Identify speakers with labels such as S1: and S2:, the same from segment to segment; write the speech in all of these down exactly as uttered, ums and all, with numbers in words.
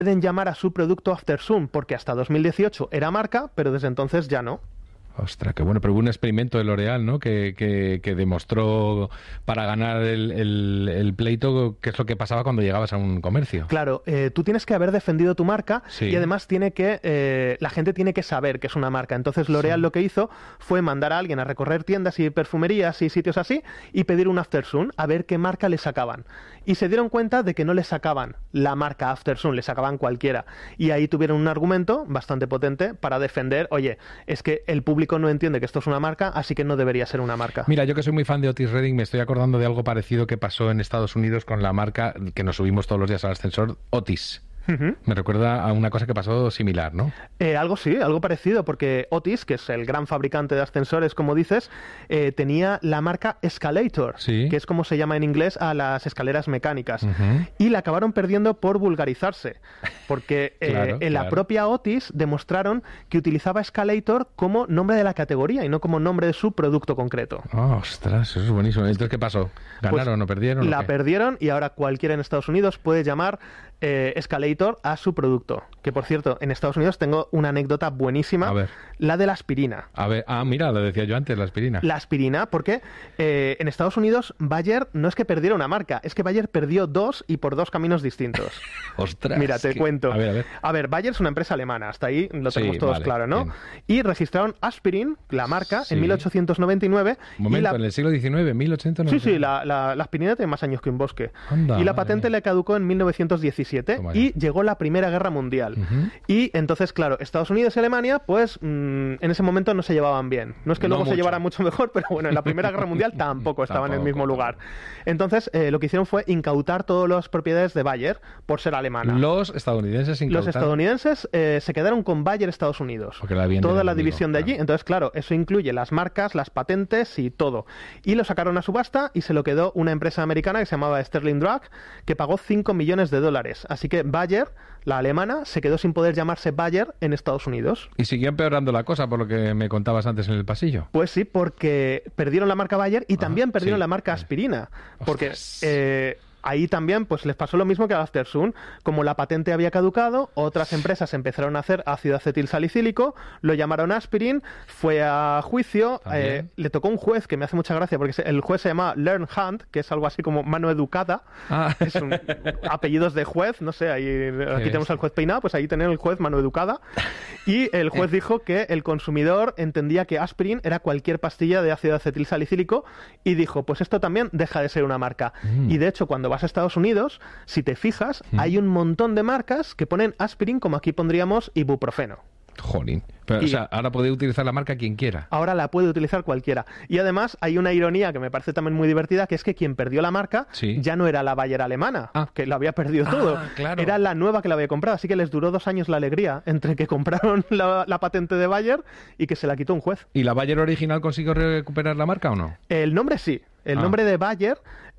S1: pueden llamar a su producto After Sun, porque hasta dos mil dieciocho era marca, pero desde entonces ya no.
S2: Ostras, qué bueno, pero hubo un experimento de L'Oréal, ¿no? Que, que, que demostró para ganar el, el, el pleito qué es lo que pasaba cuando llegabas a un comercio.
S1: Claro, eh, tú tienes que haber defendido tu marca
S2: Sí.
S1: y además tiene que eh, la gente tiene que saber que es una marca. Entonces L'Oréal
S2: Sí.
S1: lo que hizo fue mandar a alguien a recorrer tiendas y perfumerías y sitios así y pedir un After Sun a ver qué marca le sacaban. Y se dieron cuenta de que no le sacaban la marca After Sun, le sacaban cualquiera. Y ahí tuvieron un argumento bastante potente para defender, oye, es que el público no entiende que esto es una marca, así que no debería ser una marca.
S2: Mira, yo que soy muy fan de Otis Redding, me estoy acordando de algo parecido que pasó en Estados Unidos con la marca que nos subimos todos los días al ascensor, Otis.
S1: Uh-huh.
S2: Me recuerda a una cosa que pasó similar, ¿no?
S1: Eh, algo sí, algo parecido, porque Otis, que es el gran fabricante de ascensores, como dices, eh, tenía la marca Escalator,
S2: Sí.
S1: que es como se llama en inglés a las escaleras mecánicas,
S2: Ujú.
S1: y la acabaron perdiendo por vulgarizarse, porque eh,
S2: Claro,
S1: en la
S2: claro.
S1: propia Otis demostraron que utilizaba Escalator como nombre de la categoría y no como nombre de su producto concreto.
S2: Oh, ostras, eso es buenísimo. Entonces, ¿qué pasó? ¿Ganaron
S1: Pues
S2: o perdieron?
S1: La
S2: o qué?
S1: perdieron y ahora cualquiera en Estados Unidos puede llamar eh, Escalator a su producto. Que, por cierto, en Estados Unidos tengo una anécdota buenísima,
S2: A ver.
S1: la de la aspirina.
S2: A ver, ah, mira, lo decía yo antes, la aspirina.
S1: La aspirina, porque eh, en Estados Unidos Bayer no es que perdiera una marca, es que Bayer perdió dos y por dos caminos distintos.
S2: Ostras.
S1: Mira, te
S2: que-
S1: cuento.
S2: A ver, a ver.
S1: A ver, Bayer es una empresa alemana, hasta ahí lo
S2: Sí,
S1: tenemos todos
S2: vale,
S1: claro, ¿no?
S2: bien.
S1: Y registraron Aspirin, la marca,
S2: Sí.
S1: en mil ochocientos noventa y nueve.
S2: Un momento,
S1: y la...
S2: en el siglo diecinueve, mil ochocientos noventa.
S1: Sí, sí, la, la, la aspirina tiene más años que un bosque.
S2: Anda,
S1: y la
S2: madre
S1: patente
S2: mía.
S1: le caducó en mil novecientos diecisiete
S2: Toma ya.
S1: y llegó la Primera Guerra Mundial.
S2: Ujú.
S1: Y entonces, claro, Estados Unidos y Alemania, pues mm, en ese momento no se llevaban bien. No es que
S2: No
S1: luego se
S2: mucho.
S1: llevaran mucho mejor, pero bueno, en la Primera Guerra Mundial tampoco estaban en el
S2: Tampoco,
S1: mismo lugar. Entonces, eh, lo que hicieron fue incautar todas las propiedades de Bayer por ser alemana.
S2: Los estadounidenses
S1: Los
S2: incautaron.
S1: estadounidenses eh, se quedaron con Bayer Estados Unidos.
S2: Porque la habían
S1: Toda
S2: del
S1: la
S2: enemigo,
S1: división de allí.
S2: claro.
S1: Entonces, claro, eso incluye las marcas, las patentes y todo. Y lo sacaron a subasta y se lo quedó una empresa americana que se llamaba Sterling Drug, que pagó cinco millones de dólares. Así que Bayer, la alemana, se quedó sin poder llamarse Bayer en Estados Unidos.
S2: Y siguió empeorando la cosa, por lo que me contabas antes en el pasillo.
S1: Pues sí, porque perdieron la marca Bayer y
S2: Ah,
S1: también perdieron
S2: sí.
S1: la marca Aspirina. Porque
S2: Ostras.
S1: eh, ahí también pues les pasó lo mismo que a After Sun. Como la patente había caducado, otras empresas empezaron a hacer ácido acetil salicílico, lo llamaron Aspirin, fue a juicio, eh,
S2: También.
S1: le tocó un juez que me hace mucha gracia porque se- el juez se llama Learn Hand, que es algo así como mano educada.
S2: Ah.
S1: Es un, apellidos de juez, no sé, ahí, aquí tenemos
S2: bestia.
S1: al juez peinado, pues ahí tener el juez mano educada. Y el juez dijo que el consumidor entendía que aspirin era cualquier pastilla de ácido acetil salicílico y dijo, pues esto también deja de ser una marca.
S2: Mm.
S1: Y de hecho, cuando vas a Estados Unidos, si te fijas,
S2: Mm.
S1: hay un montón de marcas que ponen aspirin como aquí pondríamos ibuprofeno.
S2: Jolín. Pero,
S1: Y-
S2: o sea, ahora puede utilizar la marca quien quiera.
S1: Ahora la puede utilizar cualquiera. Y además hay una ironía que me parece también muy divertida, que es que quien perdió la marca
S2: Sí.
S1: ya no era la Bayer alemana,
S2: Ah.
S1: que la había perdido
S2: Ah,
S1: todo.
S2: claro.
S1: Era la nueva que la había comprado. Así que les duró dos años la alegría entre que compraron la, la patente de Bayer y que se la quitó un juez.
S2: ¿Y la Bayer original consiguió recuperar la marca o no?
S1: El nombre sí. El
S2: Ah.
S1: nombre de Bayer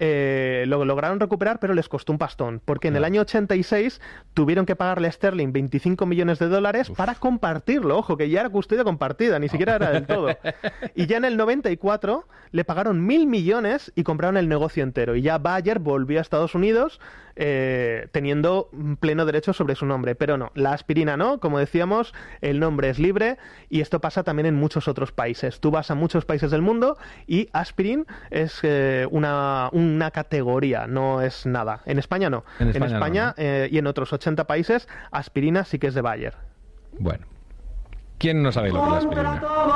S1: eh, lo lograron recuperar, pero les costó un pastón. Porque en el
S2: Ya.
S1: año ochenta y seis tuvieron que pagarle a Sterling veinticinco millones de dólares
S2: Uf.
S1: para compartirlo. Ojo, que ya era custodia compartida, ni siquiera era del todo. Y ya en el noventa y cuatro le pagaron mil millones y compraron el negocio entero. Y ya Bayer volvió a Estados Unidos eh, teniendo pleno derecho sobre su nombre. Pero no, la aspirina no. Como decíamos, el nombre es libre y esto pasa también en muchos otros países. Tú vas a muchos países del mundo y aspirin es eh, una, una categoría, no es nada. En España no.
S2: En España no, ¿no?
S1: eh, y en otros ochenta países, aspirina sí que es de Bayer.
S2: Bueno. ¿Quién no sabe lo que es la aspirina?